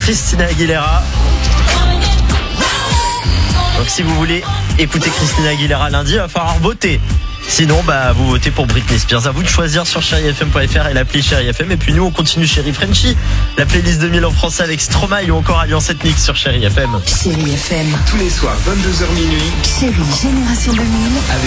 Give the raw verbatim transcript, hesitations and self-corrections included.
Christina Aguilera. Donc si vous voulez écouter Christina Aguilera lundi, il va falloir voter. Sinon, bah, vous votez pour Britney Spears. À vous de choisir sur chéri f m point f r et l'appli Chéri F M. Et puis nous, on continue Chéri Frenchy, la playlist deux mille en français avec Stromae ou encore Alliance Ethnique sur Chéri F M. Chéri F M. Tous les soirs, vingt-deux heures minuit. Chéri Génération deux mille. Avec